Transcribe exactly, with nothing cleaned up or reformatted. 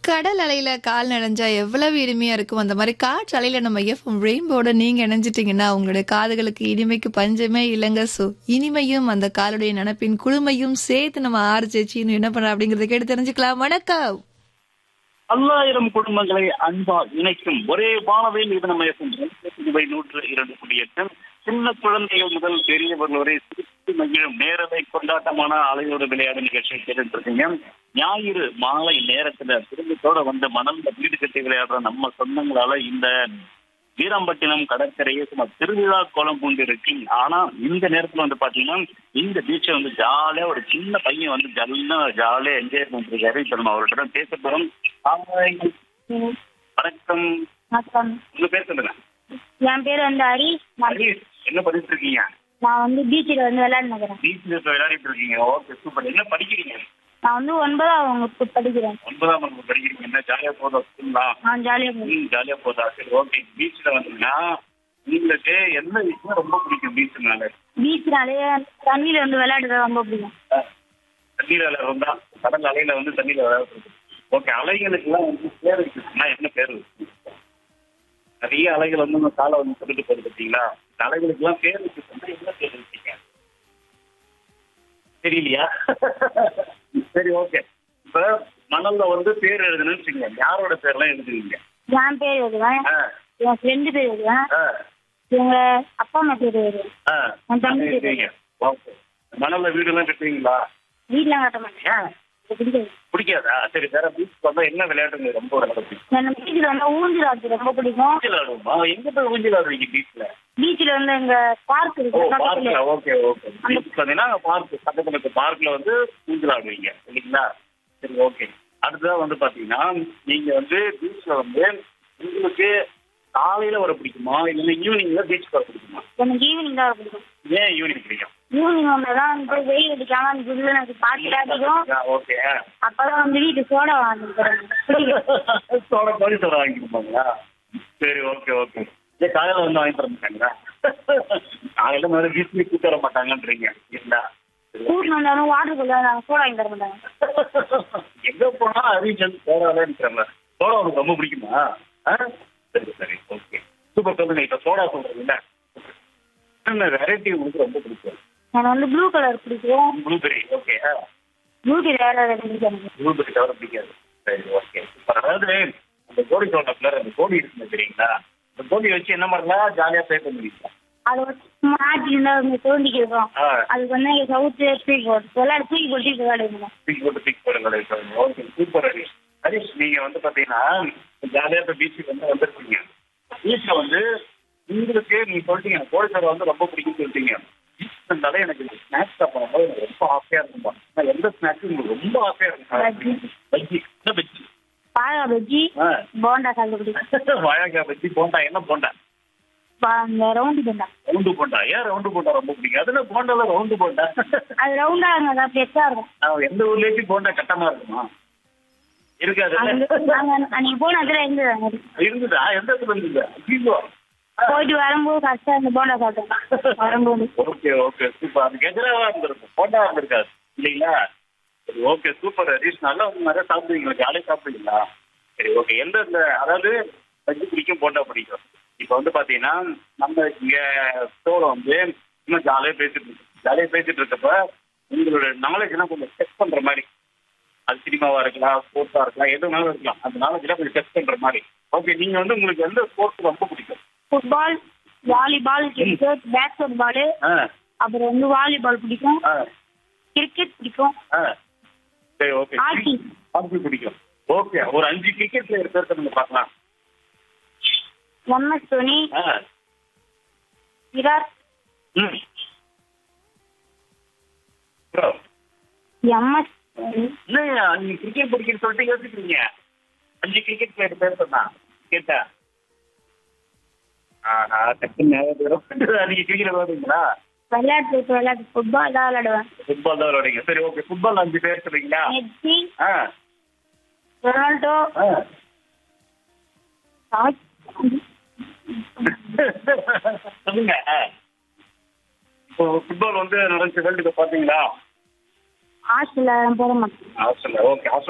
கடல் அலையில கால் நனைஞ்சா எவ்வளவு இனிமையா இருக்கும். அந்த மாதிரி காற்று அலையில நம்ம எஃப்எம் ரெயின்போட நீங்க இணைஞ்சிட்டீங்கன்னா உங்களுடைய காதுகளுக்கு இனிமைக்கு பஞ்சமே இல்லைங்க. சோ இனிமையும் அந்த காலுடைய நனப்பின் குளுமையும் சேர்த்து நம்ம ஆர்ஜேச்சி என்ன பண்ற அப்படிங்கறத கேட்டு தெரிஞ்சுக்கலாம். வணக்கம். பல்லாயிரம் குடும்பங்களை அன்பால் இணைக்கும் ஒரே வானவில் இது நம்ம எஃப்எம் நூற்று இரண்டு புள்ளி எட்டு. சின்ன குழந்தைகள் முதல் பெரியவர்கள் வரை சிரித்து மகிழும் நேரலை கொண்டாட்டமான அலையோடு விளையாடு நிகழ்ச்சியை கேட்டுருக்கீங்க. ஞாயிறு மாலை நேரத்துல குடும்பத்தோட வந்து மணல்ல வீடு கட்டி விளையாடுற நம்ம சொந்தங்களால இந்த வீராம்பட்டினம் கடற்கரையே சும்மா திருவிழா கோலம் பூண்டு இருக்கு. ஆனா இந்த நேரத்துல வந்து பாத்தீங்கன்னா இந்த பீச்சை வந்து ஜாலியா ஒரு சின்ன பையன் வந்து ஜல்லா ஜாலியா என்ஜாய் பண்ணிருக்காரு. இப்ப நம்ம அவர்கிட்ட தான் பேச போறோம். வணக்கம். வணக்கம். உங்க பேர் சொல்லுங்க. என் பேர் வந்து ஹரிஷ். ஹரிஷ், என்ன பண்ணிட்டு இருக்கீங்க? நான் வந்து பீச்சில் வந்து விளையாடுறேன். பீச்ல விளையாடிட்டு இருக்கீங்க. Okay, super. என்ன படிக்கிறீங்க? நான் வந்து ஒன்பதாம் வகுப்பு படிக்கிறேன். ஒன்பதாம் வகுப்பு படிக்கிறீங்க. என்ன ஜாலியா போதா ஸ்கூல்லா? நான் ஜாலியாக ம் ஜாலியா போதா? சரி, ஓகே. பீச்ல வந்தீங்கன்னா உங்களுக்கு என்ன விஷயம் ரொம்ப பிடிக்கும்? பீச்னால பீச்னாலே தண்ணியில வந்து விளையாடுறது ரொம்ப பிடிக்கும். தண்ணீர் விளையாடுறா? கடல் அலையில வந்து தண்ணீர் விளையாடுறது. ஓகே, அலைகளுக்கு எல்லாம் வந்து பேர் இருக்குன்னா என்ன பேர் இருக்கு? நிறைய அலைகள் வந்து நம்ம காலை வந்து சொல்லிட்டு போகுது பார்த்தீங்களா? இந்த அலைகளுக்கு எல்லாம் பேர் இருக்கு. என்ன பேர் இருக்கீங்க தெரியலையா? சரி, ஓகே. இப்ப மணல்ல வந்து பேர் எழுதுன்னு வச்சுக்கோங்க. யாரோட பேர்லாம் எழுதுவீங்க? என் பேர் எழுதுவேன், ஆ, என் ஃப்ரெண்டு பேர் எழுதுவேன், ஆ, எங்க அப்பா அம்மா பேர் எழுதுவேன், ஆ, என் தம்பி பேர் எழுதுவீங்க. ஓகே. மணல்ல வீடு எல்லாம் கட்டுவீங்களா? வீட்டில் கட்ட மாட்டேன். ஏன்? எனக்கு பிடிக்காது. பிடிக்காதா? சரி, வேற பீச் வந்தா என்ன விளையாட்டு உங்களுக்கு ரொம்ப விளையாட பிடிக்கும்? எனக்கு பீச்சில் வந்து ஊஞ்சல் ஆடுறது ரொம்ப பிடிக்கும். ஊஞ்சல் ஆடுவோமா? எங்க போய் ஊஞ்சல் ஆடுவீங்க பீச்ல? பீச்சில் வந்து எங்க பார்க் ஓ, இருக்கு பக்கத்துல. பார்க்ல. Okay, okay. பீச் பார்த்தீங்கன்னா பார்க் பக்கத்துல இருக்க பார்க்ல வந்து ஊஞ்சல் ஆடுவீங்க இல்லைங்களா? சரி, ஓகே. அடுத்ததான் வந்து பாத்தீங்கன்னா நீங்க வந்து பீச்ல வந்து உங்களுக்கு காலையில வர பிடிக்குமா இல்லைன்னா ஈவினிங்ல பீச் வர பிடிக்குமா? எனக்கு ஈவினிங் தான் பிடிக்கும். ஏன் ஈவினிங் பிடிக்கும்? ஈவினிங் வந்தாதான் வந்து வெயில் அடிக்காம அந்த குதிரை எனக்கு பாட்டு அடிக்கும். ஓகே. அப்பதான் வந்து வீட்டு சோடா வாங்கிக்கிறேன். சோடா கோழி சோடா வாங்கிருப்பாங்களா? சரி, ஓகே, ஓகே. ஏன் காலையில வந்து வாங்கி தர மாட்டாங்களா? காலையில மேலே பீச்ல கூட்டு வர மாட்டாங்கன்றீங்க இல்ல? கூட்டு வந்தாலும் வாட்டர் குள்ள நாங்கள் சோடா வாங்கி தர மாட்டாங்க. எங்க போனா அறிவிச்சல் சோடாவே இருக்கிறாங்க. சோடா உனக்கு ரொம்ப பிடிக்குமா? ஆ? சரி, சரி, ஓகே. சூப்பர். சொல்லுங்க, இப்ப சோடா சொல்றீங்க என்ன வெரைட்டி உங்களுக்கு ரொம்ப பிடிக்கும்? எனக்கு வந்து ப்ளூ கலர் பிடிக்கும். ப்ளூபெரி. ஓகே. ப்ளூபெரி வேற பிடிக்கும். ப்ளூபெரி தவிர பிடிக்காது. சரி, ஓகே. சூப்பர். அதாவது அந்த கோடி சோடா பிளர் அந்த கோடி இருக்குன்னு தெரியுங்களா? அந்த கோடியை வச்சு என்ன பண்ணலாம்? ஜாலியா ப்ளே பண்ணுவீங்க. அதை வச்சு மாட்டி இருந்தா தோண்டிக்கிறோம். ஆ, அதுக்கு வந்து எங்க சவுத்து தூக்கி போட்டு விளையாடு தூக்கி போட்டு விளையாடுவோம். பீச் போட்டு பீச் போடுங்க. Okay, super. ஹரிஷ் ஹரிஷ் நீங்க வந்து பாத்தீங்கன்னா ஜாலியா இப்போ பீச்சுக்கு வந்து வந்திருக்கீங்க. பீச்ல வந்து உங்களுக்கு நீங்க சொல்லிட்டீங்க கோழி சோடா வந்து ரொம்ப பிடிக்கும்னு சொல்லிட்டீங்க. பீச் இருந்தாலே எனக்கு இந்த ஸ்நாக்ஸ் சாப்பிடும்போது எனக்கு ரொம்ப ஆசையா இருக்கும்பா. நான் எந்த ஸ்நாக்ஸும் உங்களுக்கு ரொம்ப ஆசையா பஜ்ஜி. இருக்கும்? பஜ்ஜி. என்ன பஜ்ஜி? பாயா பஜ்ஜி, ஆ. போண்டா சாப்பிட பிடிக்கும். வாழைக்காய் பஜ்ஜி, போண்டா. என்ன போண்டா? அந்த ரவுண்டு போண்டா. ரவுண்டு போண்டா. ஏன் ரவுண்டு போண்டா ரொம்ப பிடிக்கும்? அதுல போண்டால ரவுண்டு போண்டா. அது ரவுண்டா இருந்தா பெருசா இருக்கும். நான் எந்த ஊர்லயும் போண்டா கட்டமா இருக்குமா? இருக்காது. அன்னைக்கு போன அதுல இருந்தது. இருந்துதா? எந்த இடத்துல இருந்தது? ஐயோ. போயிட்டு வரும்போது கஷ்டம் இந்த போண்டா சாப்பிட்டேன் வரும்போது. Okay, okay, super. அது கெஜராவா இருந்திருக்கும், போண்டா இருந்திருக்காது இல்லைங்களா? சரி, ஓகே, சூப்பர். ஹரிஷ் நல்லா வந்து நிறைய சாப்பிடுவீங்களா? ஜாலியாக சாப்பிடுவீங்களா? சரி, ஓகே. எந்த இந்த அதாவது பஜ்ஜி பிடிக்கும், போண்டா பிடிக்கும். இப்போ வந்து பார்த்தீங்கன்னா நம்ம இங்கே ஸ்டோரில் வந்து இன்னும் ஜாலியாக பேசிட்டு இருக்கோம். ஜாலியாக பேசிட்டு இருக்கப்ப உங்களோட நாலேஜ்லாம் கொஞ்சம் டெஸ்ட் பண்ணுற மாதிரி, அது சினிமாவாக இருக்கலாம், ஸ்போர்ட்ஸாக இருக்கலாம், எது வேணாலும் இருக்கலாம். அந்த நாலேஜ்லாம் கொஞ்சம் டெஸ்ட் பண்ணுற மாதிரி. ஓகே, நீங்கள் வந்து உங்களுக்கு எந்த ஸ்போர்ட்ஸ் ரொம்ப பிடிக்கும்? Football, volleyball, cricket, basket Balu, ஆ, அப்புறம் வந்து வாலிபால் பிடிக்கும், ஆ, கிரிக்கெட் பிடிக்கும், ஆ. சரி, ஓகே. ஹாக்கி. ஹாக்கி பிடிக்கும். ஓகே, ஒரு அஞ்சு கிரிக்கெட் பிளேயர் பேர் நம்ம பார்க்கலாம். எம்எஸ் தோனி, ஆ, விராட், ம். Bro, MS Dhoni. என்னய்யா நீங்க கிரிக்கெட் பிடிக்குன்னு சொல்லிட்டு யோசிக்கிறீங்க? அஞ்சு கிரிக்கெட் பிளேயர் பேர் சொன்னா கேட்டா ஆஹா டக்குன்னு ஞாபகம் வரும். நீங்க கிரிக்கெட் விளையாடுவீங்களா? விளையாட்டு விளையாட்டு ஃபுட்பால் தான் விளையாடுவேன். ஃபுட்பால் தான் விளையாடுங்க. சரி, ஓகே. ஃபுட்பால் அஞ்சு பேர் சொல்றீங்களா? மெஸ்ஸி, ஆ, ரொனால்டோ, ஆ. சொல்லுங்க. இப்போ ஃபுட்பால் வந்து நடந்துச்சு வேர்ல்டு கப் பாத்தீங்களா? ஹாஸ்டல்ல போட மாட்டேன். ஹாஸ்டல்ல. ஓகே.